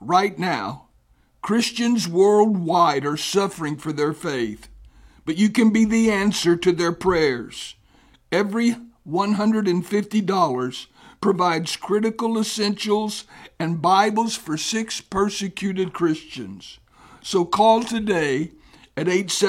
right now, Christians worldwide are suffering for their faith, but you can be the answer to their prayers. Every $150 provides critical essentials and Bibles for 6 persecuted Christians. So call today at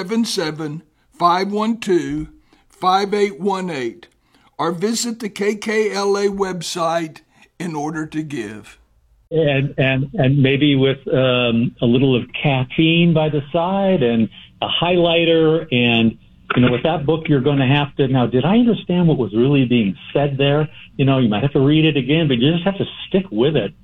877-512-5818 or visit the KKLA website in order to give. And maybe with a little of caffeine by the side and a highlighter. And, with that book, you're going to have to, now, did I understand what was really being said there? You might have to read it again, but you just have to stick with it.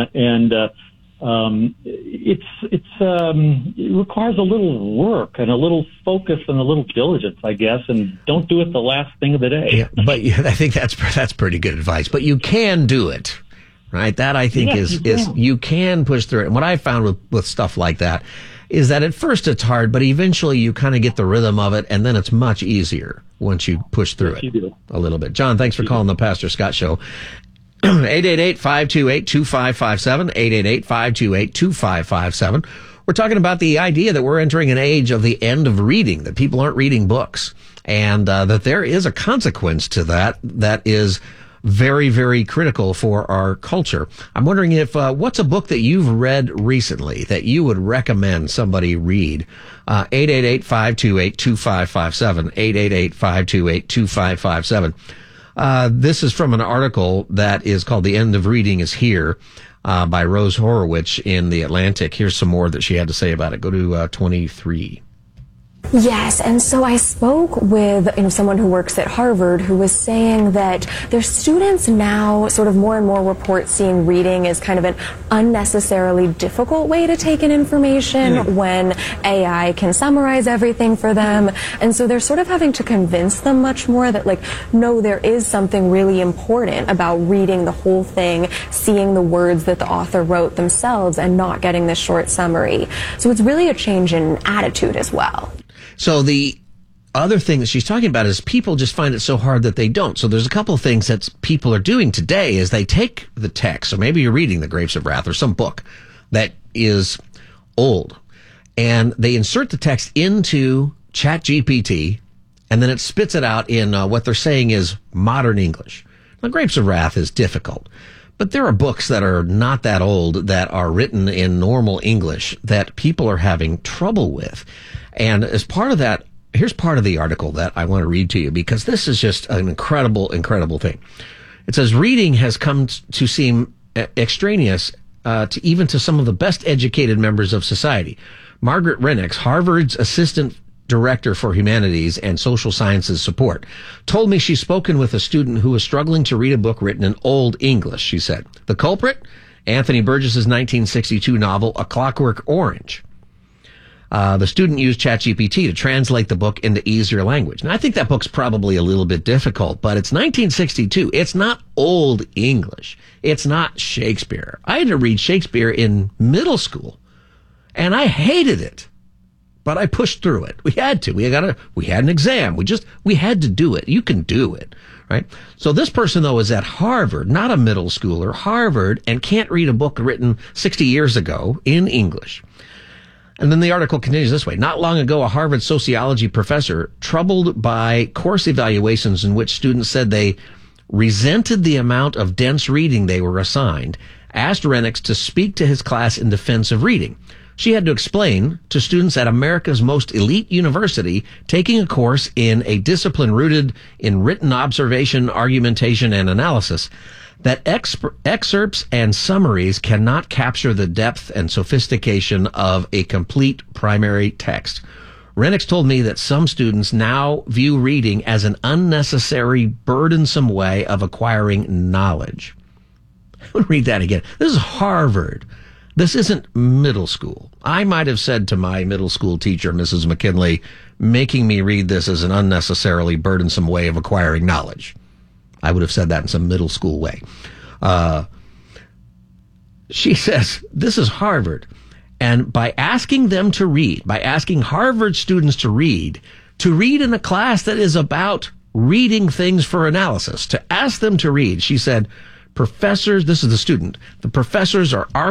It requires a little work and a little focus and a little diligence, I guess, and don't do it the last thing of the day. Yeah, but I think that's pretty good advice. But you can do it, right? That I think is you can push through it. And what I found with stuff like that is that at first it's hard, but eventually you kind of get the rhythm of it, and then it's much easier once you push through it a little bit. John, thanks for calling the Pastor Scott Show. 888-528-2557, 888-528-2557. We're talking about the idea that we're entering an age of the end of reading, that people aren't reading books, and that there is a consequence to that is very, very critical for our culture. I'm wondering if what's a book that you've read recently that you would recommend somebody read? 888-528-2557, 888-528-2557. This is from an article that is called The End of Reading is Here by Rose Horowitz in The Atlantic. Here's some more that she had to say about it. Go to 23. Yes, and so I spoke with someone who works at Harvard who was saying that their students now sort of more and more report seeing reading as kind of an unnecessarily difficult way to take in information when AI can summarize everything for them. And so they're sort of having to convince them much more that, no, there is something really important about reading the whole thing, seeing the words that the author wrote themselves, and not getting this short summary. So it's really a change in attitude as well. So the other thing that she's talking about is people just find it so hard that they don't. So there's a couple of things that people are doing today is they take the text. So maybe you're reading The Grapes of Wrath or some book that is old, and they insert the text into ChatGPT, and then it spits it out in what they're saying is modern English. Now, Grapes of Wrath is difficult, but there are books that are not that old that are written in normal English that people are having trouble with. And as part of that, here's part of the article that I want to read to you, because this is just an incredible, incredible thing. It says, reading has come to seem extraneous to some of the best educated members of society. Margaret Renix, Harvard's assistant director for humanities and social sciences support, told me she's spoken with a student who was struggling to read a book written in Old English, she said. The culprit? Anthony Burgess's 1962 novel, A Clockwork Orange. The student used ChatGPT to translate the book into easier language. Now, I think that book's probably a little bit difficult, but it's 1962. It's not Old English. It's not Shakespeare. I had to read Shakespeare in middle school, and I hated it, but I pushed through it. We had to. We had an exam. We had to do it. You can do it, right? So this person, though, is at Harvard, not a middle schooler, Harvard, and can't read a book written 60 years ago in English. And then the article continues this way. Not long ago, a Harvard sociology professor, troubled by course evaluations in which students said they resented the amount of dense reading they were assigned, asked Renix to speak to his class in defense of reading. She had to explain to students at America's most elite university taking a course in a discipline rooted in written observation, argumentation, and analysis that excerpts and summaries cannot capture the depth and sophistication of a complete primary text. Renix told me that some students now view reading as an unnecessary, burdensome way of acquiring knowledge. I want to read that again. This is Harvard. This isn't middle school. I might have said to my middle school teacher, Mrs. McKinley, making me read this as an unnecessarily burdensome way of acquiring knowledge. I would have said that in some middle school way. She says, this is Harvard. And by asking them to read, by asking Harvard students to read in a class that is about reading things for analysis, to ask them to read, she said, professors, this is the student, the professors are